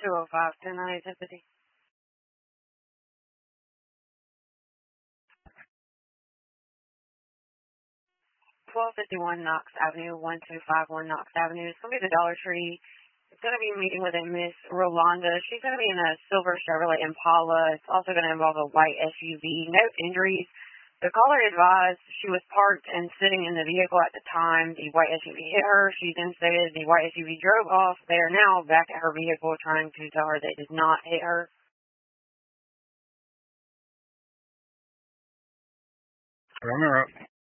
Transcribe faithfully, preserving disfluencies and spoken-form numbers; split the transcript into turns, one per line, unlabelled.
two oh five, ten ninety, ten fifty. twelve fifty-one Knox Avenue, one two five one Knox Avenue. It's going to be the Dollar Tree. It's going to be meeting with a Miss Rolanda. She's going to be in a silver Chevrolet Impala. It's also going to involve a white S U V. No injuries. The caller advised she was parked and sitting in the vehicle at the time the white S U V hit her. She then stated the white S U V drove off. They are now back at her vehicle trying to tell her they did not hit her.
Runner up.